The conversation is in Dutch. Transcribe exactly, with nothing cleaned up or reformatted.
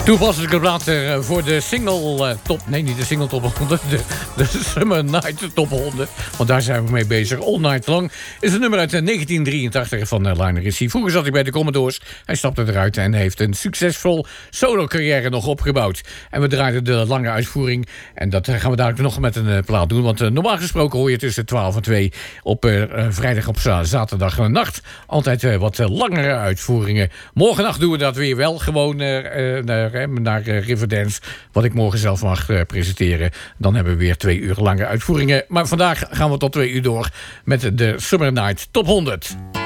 Toepasselijke plaat uh, voor de single uh, top... Nee, niet de single top honderd. De, de Summer Night top honderd. Want daar zijn we mee bezig. All Night Long is een nummer uit uh, negentien drieëntachtig van uh, Lionel Richie. Vroeger zat hij bij de Commodores. Hij stapte eruit en heeft een succesvol solo-carrière nog opgebouwd. En we draaiden de lange uitvoering. En dat uh, gaan we dadelijk nog met een uh, plaat doen. Want uh, normaal gesproken hoor je tussen twaalf en twee... op uh, uh, vrijdag op zaterdag uh, nacht... altijd uh, wat uh, langere uitvoeringen. Morgennacht doen we dat weer wel. Gewoon uh, uh, naar, uh, naar uh, Riverdance. Wat ik morgen zelf mag uh, presenteren. Dan hebben we weer twee uur lange uitvoeringen. Maar vandaag gaan we tot twee uur door met de Summer Night Top honderd.